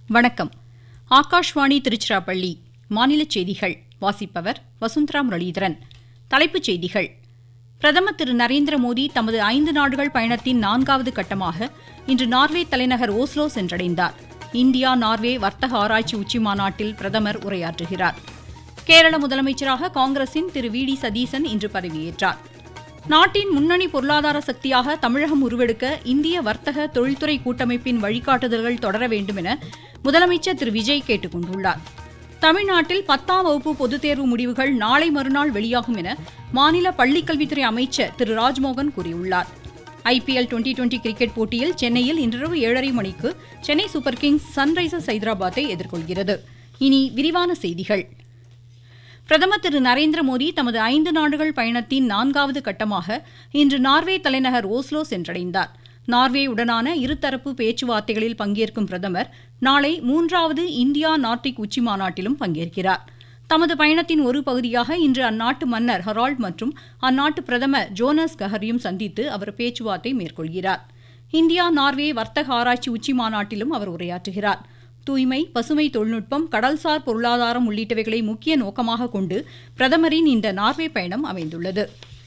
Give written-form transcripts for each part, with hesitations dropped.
வணக்கம். ஆகாஷ்வாணி திருச்சிராப்பள்ளி. மாநிலச் செய்திகள் வாசிப்பவர் வசுந்தரா முரளிதரன். தலைப்புச் செய்திகள். பிரதமர் திரு நரேந்திர மோடி தமது 5 நாடுகள் பயணத்தின் 4வது கட்டமாக இன்று நார்வே தலைநகர் ஓஸ்லோ சென்றடைந்தார். இந்தியா நார்வே வர்த்தக ஆராய்ச்சி உச்சிமாநாட்டில் பிரதமர் உரையாற்றுகிறார். கேரள முதலமைச்சராக காங்கிரசின் திரு வி டி சதீசன் இன்று பதவியேற்றார். நாட்டின் முன்னணி பொருளாதார சக்தியாக தமிழகம் உருவெடுக்க இந்திய வர்த்தக தொழில்துறை கூட்டமைப்பின் வழிகாட்டுதல்கள் தொடர வேண்டும் என முதலமைச்சர் திரு விஜய் கேட்டுக் கொண்டுள்ளார். தமிழ்நாட்டில் 10ஆம் வகுப்பு பொதுத் தேர்வு முடிவுகள் நாளை மறுநாள் வெளியாகும் என மாநில பள்ளிக்கல்வித்துறை அமைச்சர் திரு ராஜ்மோகன் கூறியுள்ளார். IPL டுவெண்டி கிரிக்கெட் போட்டியில் சென்னையில் இன்றிரவு 7:30 மணிக்கு சென்னை சூப்பர் கிங்ஸ் சன்ரைசர்ஸ் ஹைதராபாத்தை எதிர்கொள்கிறது. இனி விரிவான செய்திகள். பிரதமர் திரு நரேந்திர மோடி தமது 5 நாடுகள் பயணத்தின் 4வது கட்டமாக இன்று நார்வே தலைநகர் ஓஸ்லோ சென்றடைந்தார். நார்வேயுடனான இருதரப்பு பேச்சுவார்த்தைகளில் பங்கேற்கும் பிரதமர் நாளை 3வது இந்தியா நார்டிக் உச்சிமாநாட்டிலும் பங்கேற்கிறார். தமது பயணத்தின் ஒரு பகுதியாக இன்று அந்நாட்டு மன்னர் ஹெரால்ட் மற்றும் அந்நாட்டு பிரதமர் ஜோனஸ் கஹரையும் சந்தித்து அவர் பேச்சுவார்த்தை மேற்கொள்கிறார். இந்தியா நார்வே வர்த்தக ஆராய்ச்சி உச்சிமாநாட்டிலும் அவர் உரையாற்றுகிறார். தூய்மை, பசுமை தொழில்நுட்பம், கடல்சார் பொருளாதாரம் உள்ளிட்டவைகளை முக்கிய நோக்கமாக கொண்டு பிரதமரின் இந்த நார்வே பயணம் அமைந்துள்ளது.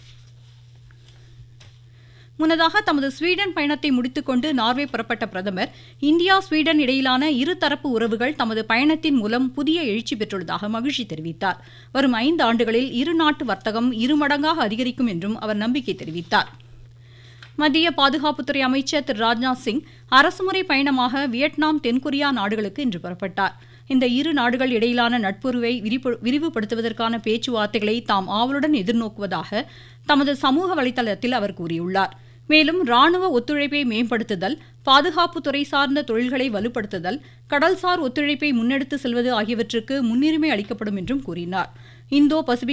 முன்னதாக தமது ஸ்வீடன் பயணத்தை முடித்துக்கொண்டு நார்வே புறப்பட்ட பிரதமர் இந்தியா ஸ்வீடன் இடையிலான இருதரப்பு உறவுகள் தமது பயணத்தின் மூலம் புதிய எழுச்சி பெற்றுள்ளதாக மகிழ்ச்சி தெரிவித்தார். வரும் 5 ஆண்டுகளில் இரு நாட்டு வர்த்தகம் 2 மடங்காக அதிகரிக்கும் என்றும் அவர் நம்பிக்கை தெரிவித்தார். மத்திய பாதுகாப்புத்துறை அமைச்சர் திரு ராஜ்நாத் சிங் அரசுமுறை பயணமாக வியட்நாம், தென்கொரியா நாடுகளுக்கு இன்று புறப்பட்டார். இந்த இரு நாடுகள் இடையிலான நட்புறவை விரிவுபடுத்துவதற்கான பேச்சுவார்த்தைகளை தாம் ஆவலுடன் எதிர்நோக்குவதாக தமது சமூக வலைதளத்தில் அவர் கூறியுள்ளார். மேலும் ராணுவ ஒத்துழைப்பை மேம்படுத்துதல், பாதுகாப்புத்துறை சார்ந்த தொழில்களை வலுப்படுத்துதல், கடல்சார் ஒத்துழைப்பை முன்னெடுத்து செல்வது ஆகியவற்றுக்கு முன்னுரிமை அளிக்கப்படும் என்றும் கூறினார். Indo Pacific